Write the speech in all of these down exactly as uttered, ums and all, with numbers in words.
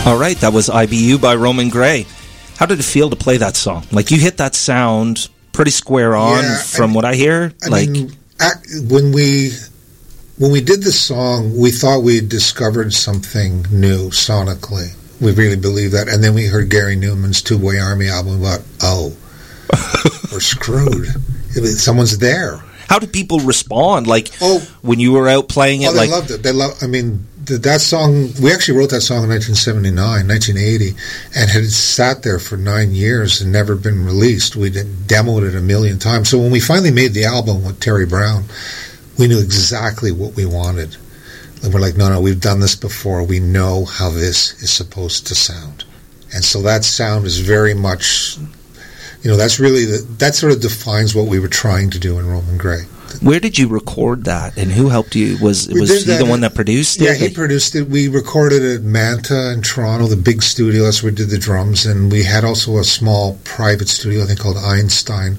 All right, that was I B U by Roman Gray. How did it feel to play that song? Like, you hit that sound pretty square on, yeah, from I, what I hear. I like mean, when we when we did the song, we thought we had discovered something new sonically. We really believed that. And then we heard Gary Newman's Two-Way Army album. We thought, oh, we're screwed. Someone's there. How did people respond? Like, oh, when you were out playing it? Oh, they like, loved it. They love. I mean, the, that song, we actually wrote that song in nineteen seventy-nine, nineteen eighty, and had sat there for nine years and never been released. We did, demoed it a million times. So when we finally made the album with Terry Brown, we knew exactly what we wanted. And we're like, no, no, we've done this before. We know how this is supposed to sound. And so that sound is very much, you know, that's really, the, that sort of defines what we were trying to do in Roman Gray. Where did you record that, and who helped you? Was we was he the one at, that produced it? Yeah, he produced it. We recorded it at Manta in Toronto, the big studio. That's where we did the drums. And we had also a small private studio, I think, called Einstein.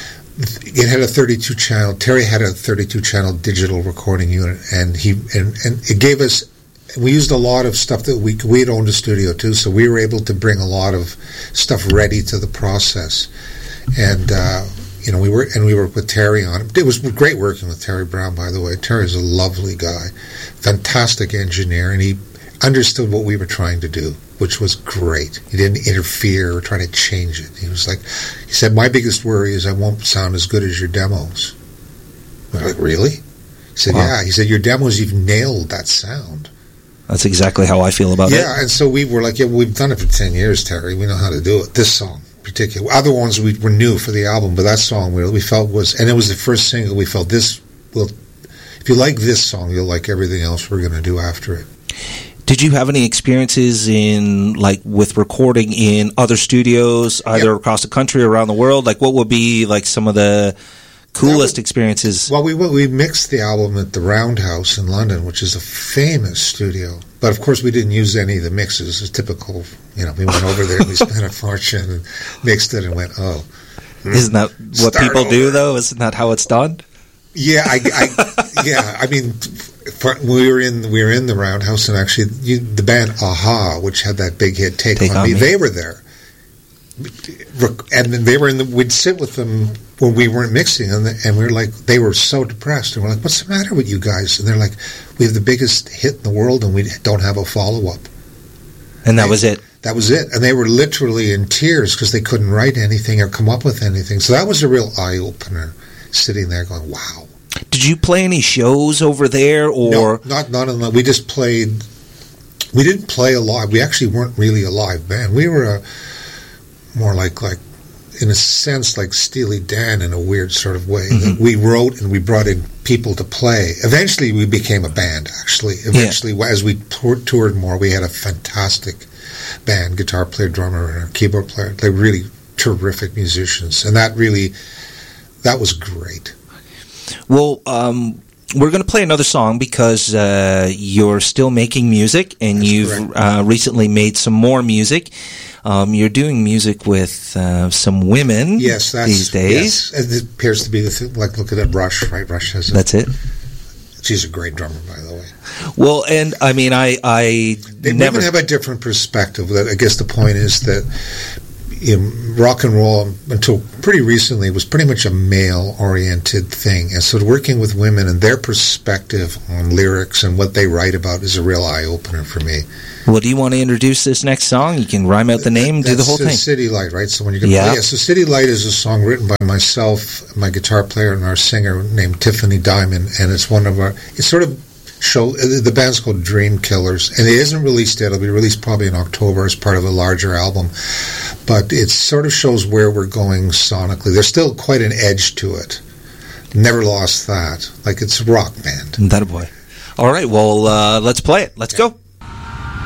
It had a thirty-two channel. Terry had a thirty-two channel digital recording unit, and he and, and it gave us. We used a lot of stuff that we we had owned a studio too, so we were able to bring a lot of stuff ready to the process, and uh, you know we were and we worked with Terry on it. It was great working with Terry Brown, by the way. Terry's a lovely guy, fantastic engineer, and he understood what we were trying to do, which was great. He didn't interfere or try to change it. He was like, he said, my biggest worry is I won't sound as good as your demos. We're like, really? He said, wow. Yeah. He said, your demos, you've nailed that sound. That's exactly how I feel about yeah, it. Yeah, and so we were like, yeah, well, we've done it for ten years, Terry. We know how to do it. This song in particular. Other ones we were new for the album, but that song we, we felt was, and it was the first single we felt this will, if you like this song, you'll like everything else we're going to do after it. Did you have any experiences in, like, with recording in other studios, either yep. across the country or around the world? Like, what would be, like, some of the coolest would, experiences? Well, we we mixed the album at the Roundhouse in London, which is a famous studio. But, of course, we didn't use any of the mixes. It's typical, you know, we went over there and we spent a fortune and mixed it and went, oh. Isn't that what people over. do, though? Isn't that how it's done? Yeah, I, I yeah, I mean... We were in we were in the Roundhouse, and actually you, the band Aha, which had that big hit "Take, Take on, on Me," me, they were there, and then they were in the. We'd sit with them when we weren't mixing, and, the, and we were like, they were so depressed, and we're like, "What's the matter with you guys?" And they're like, "We have the biggest hit in the world, and we don't have a follow up." And that and was it. That was it, and they were literally in tears because they couldn't write anything or come up with anything. So that was a real eye opener, sitting there going, "Wow." Did you play any shows over there, or no? Not not enough. We just played. We didn't play a lot. We actually weren't really a live band. We were a more like like in a sense like Steely Dan in a weird sort of way. Mm-hmm. That we wrote and we brought in people to play. Eventually, we became a band. Actually, eventually, yeah. as we toured, toured more, we had a fantastic band: guitar player, drummer, and a keyboard player. They're really terrific musicians, and that really that was great. Well, um, we're going to play another song because uh, you're still making music, and That's you've uh, recently made some more music. Um, you're doing music with uh, some women yes, that's, these days. Yes, it appears to be the thing. Like, look at that Rush, right? Rush has. A, That's it. She's a great drummer, by the way. Well, and I mean, I, I they never women have a different perspective. I guess the point is that. In rock and roll, until pretty recently, was pretty much a male-oriented thing. And so working with women and their perspective on lyrics and what they write about is a real eye-opener for me. Well, do you want to introduce this next song? You can rhyme out the name, That's do the whole thing. City Light, right? So when you're going to yeah. play it. So City Light is a song written by myself, my guitar player, and our singer named Tiffany Diamond. And it's one of our... It's sort of... Show the band's called Dream Killers, and it isn't released yet. It'll be released probably in October as part of a larger album, but it sort of shows where we're going sonically. There's still quite an edge to it. Never lost that. Like, it's a rock band. That a boy. All right, well, uh, let's play it. Let's yeah. go.